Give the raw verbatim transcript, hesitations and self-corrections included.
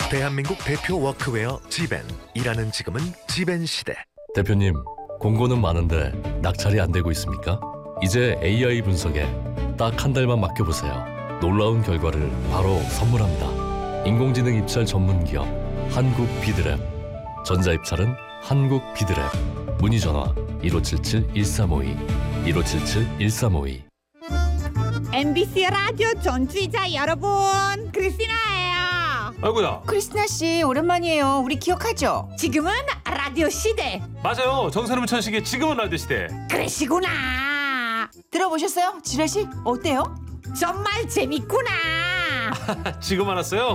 대한민국 대표 워크웨어 지벤. 일하는 지금은 지벤 시대. 대표님, 공고는 많은데 낙찰이 안 되고 있습니까? 이제 에이아이 분석에 딱 한 달만 맡겨보세요. 놀라운 결과를 바로 선물합니다. 인공지능 입찰 전문 기업 한국 비드랩. 전자입찰은 한국 비드랩. 문의 전화 일오칠칠 일삼오이 일오칠칠 일삼오이. 엠비씨 라디오 전주이자 여러분, 크리스티나예요. 아이고야. 크리스티나 씨 오랜만이에요. 우리 기억하죠? 지금은 라디오 시대. 맞아요. 정선우 천식의 지금은 라디오 시대. 그러시구나. 들어보셨어요? 지라 씨 어때요? 정말 재밌구나. 지금 알았어요?